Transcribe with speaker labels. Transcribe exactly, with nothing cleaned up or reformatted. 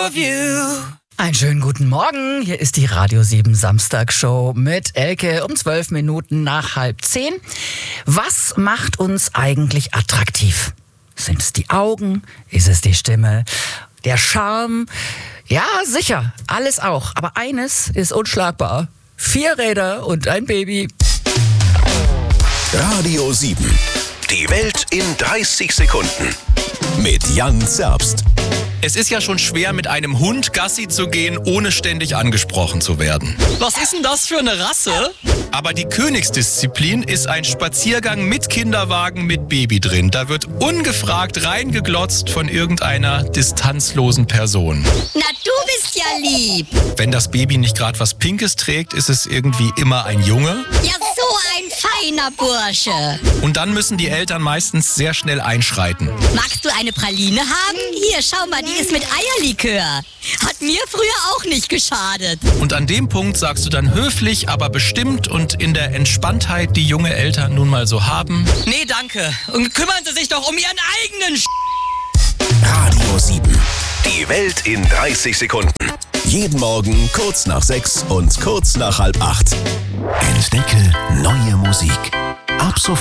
Speaker 1: of you.
Speaker 2: Einen schönen guten Morgen. Hier ist die Radio sieben Samstagshow mit Elke um zwölf Minuten nach halb zehn. Was macht uns eigentlich attraktiv? Sind es die Augen? Ist es die Stimme? Der Charme? Ja, sicher. Alles auch. Aber eines ist unschlagbar. Vier Räder und ein Baby.
Speaker 3: Radio sieben. Die Welt in dreißig Sekunden. Mit Jan Zerbst.
Speaker 4: Es ist ja schon schwer, mit einem Hund Gassi zu gehen, ohne ständig angesprochen zu werden.
Speaker 1: Was ist denn das für eine Rasse?
Speaker 4: Aber die Königsdisziplin ist ein Spaziergang mit Kinderwagen mit Baby drin. Da wird ungefragt reingeglotzt von irgendeiner distanzlosen Person.
Speaker 5: Na, du bist ja lieb.
Speaker 4: Wenn das Baby nicht gerade was Pinkes trägt, ist es irgendwie immer ein Junge.
Speaker 5: Ja, so ein feiner Bursche.
Speaker 4: Und dann müssen die Eltern meistens sehr schnell einschreiten.
Speaker 5: Magst du eine Praline haben? Hier, schau mal, die ist mit Eierlikör. Hat mir früher auch nicht geschadet.
Speaker 4: Und an dem Punkt sagst du dann höflich, aber bestimmt und in der Entspanntheit, die junge Eltern nun mal so haben:
Speaker 1: Nee, danke. Und kümmern Sie sich doch um Ihren eigenen Sch...
Speaker 3: Radio sieben. Die Welt in dreißig Sekunden. Jeden Morgen kurz nach sechs und kurz nach halb acht. Entdecke neue Musik. Ab sofort.